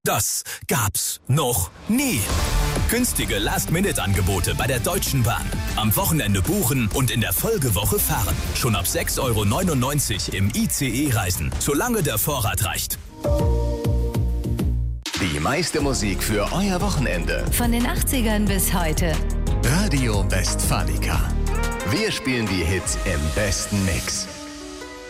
Das gab's noch nie. Günstige Last-Minute-Angebote bei der Deutschen Bahn. Am Wochenende buchen und in der Folgewoche fahren. Schon ab 6,99 € im ICE reisen, solange der Vorrat reicht. Die meiste Musik für euer Wochenende. Von den 80ern bis heute. Radio Westfalica. Wir spielen die Hits im besten Mix.